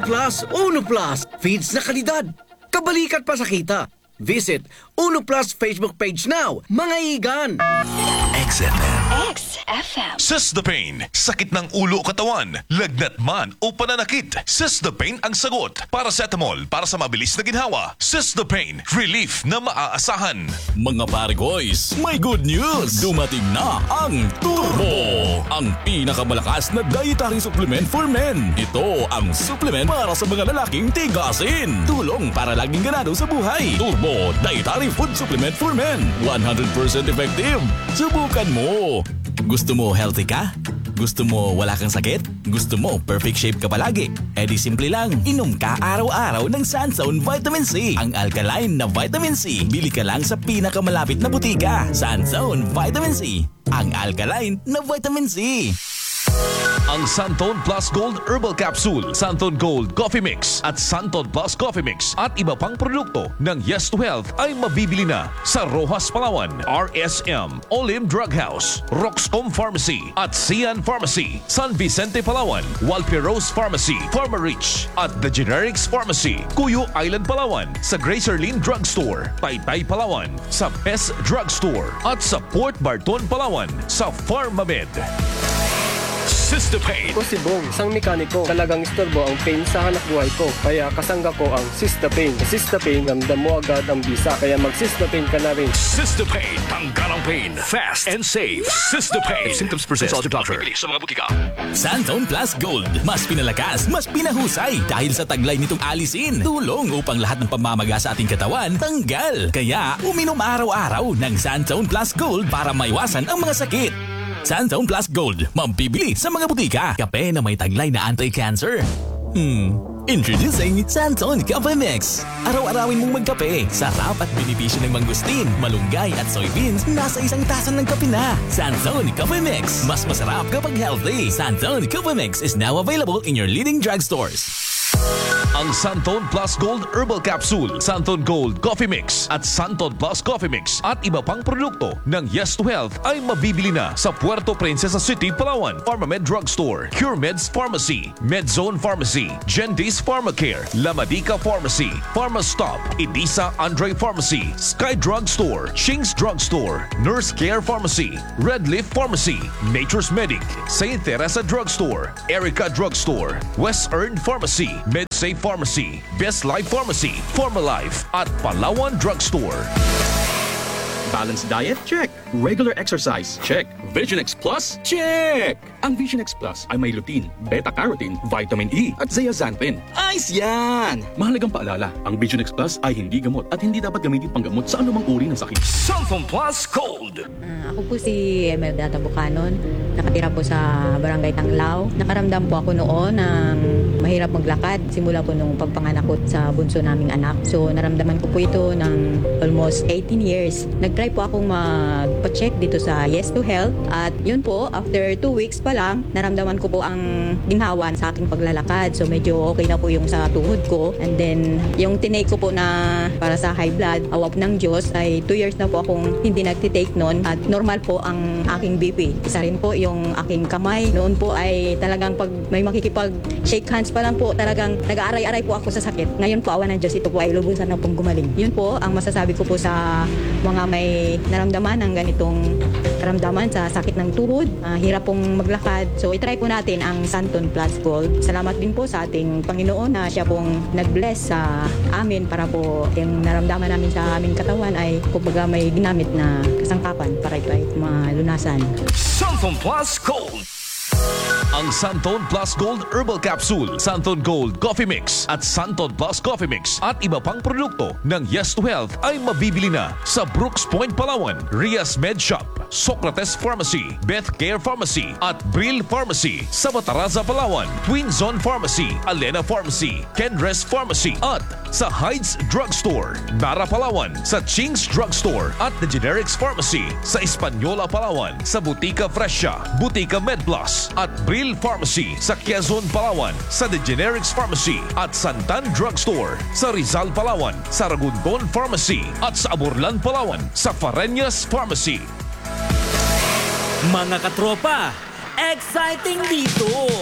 Uno Plus, feeds na kalidad. Kabalikat pa sa kita. Visit Uno Plus Facebook page now, mga igan. XFM. XFM. Sis-the-Pain, sakit ng ulo o katawan, lagnat man o pananakit. Sis-the-Pain ang sagot. Paracetamol para sa mabilis na ginhawa. Sis-the-Pain, relief na maaasahan. Mga pare boys, may good news! Dumating na ang Turbo! Ang pinakamalakas na dietary supplement for men. Ito ang supplement para sa mga lalaking tigasin. Tulong para laging ganado sa buhay. Turbo Dietary Food Supplement for Men. 100% effective. Subukan mo! Gusto mo healthy ka? Gusto mo wala kang sakit? Gusto mo perfect shape ka palagi? E di simple lang, inom ka araw-araw ng Sunzone Vitamin C. Ang alkaline na Vitamin C, bili ka lang sa pinakamalapit na butika. Sunzone Vitamin C, ang alkaline na Vitamin C. Ang Santon Plus Gold Herbal Capsule, Santon Gold Coffee Mix at Santon Plus Coffee Mix at iba pang produkto ng Yes to Health ay mabibili na sa Rojas Palawan, RSM, Olim Drug House, Roxcom Pharmacy at Sian Pharmacy, San Vicente Palawan, Walperos Pharmacy, Pharmarich at The Generics Pharmacy, Cuyo Island Palawan, sa Gracerlin Drug Store, Taytay Palawan, sa Best Drug Store at sa Port Barton Palawan sa Pharmamed. Sis-the-Pain. Ako si Bong, isang mekaniko. Talagang istorbo ang pain sa hanap buhay ko. Kaya kasangga ko ang Sis-the-Pain. Sa Sis-the-Pain, ramdam mo agad ang bisa. Kaya mag-Sis-the-Pain ka na rin. Sis-the-Pain. Tanggal ang pain. Fast and safe. Sis-the-Pain. If symptoms persist, consult your doctor. Sa mga butika. Santon Plus Gold. Mas pinalakas, mas pinahusay. Dahil sa taglay nitong alisin. Tulong upang lahat ng pamamaga sa ating katawan tanggal. Kaya uminom araw-araw ng Santon Plus Gold para maiwasan ang mga sakit. Santon Plus Gold, mabibili sa mga butika. Kape na may taglay na anti-cancer. Introducing Santon Coffee Mix. Araw-arawin mong magkape. Sarap at benepisyo ng mangustin, malunggay at soybeans nasa isang tasa ng kape na. Santon Coffee Mix. Mas masarap kapag healthy. Santon Coffee Mix is now available in your leading drugstores. Ang Santon Plus Gold Herbal Capsule, Santon Gold Coffee Mix at Santon Plus Coffee Mix at iba pang produkto ng Yes to Health ay mabibili na sa Puerto Princesa City, Palawan, Pharmamed Drugstore, CureMeds Pharmacy, Medzone Pharmacy, Gentis Pharmacare, La Medica Pharmacy, Pharmastop, Edisa Andre Pharmacy, Sky Drugstore, Shing's Drugstore, Nurse Care Pharmacy, Red Leaf Pharmacy, Nature's Medic, St. Teresa Drugstore, Erica Drugstore, West Earn Pharmacy, MedSafe Pharmacy, Best Life Pharmacy, Pharmalife at Palawan Drugstore. Balanced diet? Check. Regular exercise? Check. Vision X Plus? Check! Ang Vision X Plus ay may lutein, beta-carotene, vitamin E at zeaxanthin. Ayos yan! Mahalagang paalala, ang Vision X Plus ay hindi gamot at hindi dapat gamitin panggamot sa anumang uri ng sakit. Santon Plus Gold. Ako po si Emerda Bucanon. Nakatira po sa Barangay Tanglao. Nakaramdam po ako noon ng mahirap maglakad. Simula po nung pagpanganak ko sa bunso naming anak. So naramdaman ko po ito ng almost 18 years. Nag-try po akong magpa-check dito sa Yes to Health. At yun po, after 2 weeks pa lang, naramdaman ko po ang ginhawa sa aking paglalakad. So medyo okay na po yung sa tuhod ko. And then yung tinake ko po na para sa high blood, awap ng Diyos, ay 2 years na po akong hindi nagtitake noon. At normal po ang aking BP. Isa rin po yung aking kamay. Noon po ay talagang pag may makikipag-shake hands pa lang po, talagang nag-aaray-aray po ako sa sakit. Ngayon po, awa ng Diyos, ito po ay lubusan na pong gumaling. Yun po ang masasabi ko po sa mga may naramdaman ng ganitong karamdaman sa sakit ng tuhod, hirap pong maglakad. So, itry po natin ang Santon Plus Gold. Salamat din po sa ating Panginoon na siya pong nag-bless sa amin para po yung naramdaman namin sa aming katawan ay kumbaga may ginamit na kasangkapan para ito ay malunasan. Santon Plus Gold. Ang Santon Plus Gold Herbal Capsule, Santon Gold Coffee Mix at Santon Plus Coffee Mix at iba pang produkto ng Yes to Health ay mabibili na sa Brooks Point, Palawan, Rias Med Shop, Socrates Pharmacy, Beth Care Pharmacy at Brill Pharmacy sa Bataraza, Palawan, Twin Zone Pharmacy, Alena Pharmacy, Kendres Pharmacy at sa Heights Drugstore, Nara, Palawan, sa Ching's Drugstore at The Generics Pharmacy sa Española, Palawan, sa Butika Fresha, Butika MedPlus at Brill Pharmacy sa Quezon, Palawan, sa The Generics Pharmacy at Santan Drugstore sa Rizal, Palawan, sa Ragundon Pharmacy at sa Aburlan, Palawan, sa Fareñas Pharmacy. Mga katropa, exciting dito!